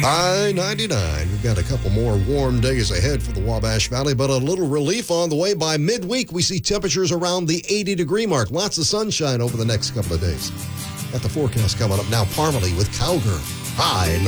High 99. We've got a couple more warm days ahead for the Wabash Valley, but a little relief on the way. By midweek, we see temperatures around the 80-degree mark. Lots of sunshine over the next couple of days. Got the forecast coming up now. Parmalee with Cowgirl. High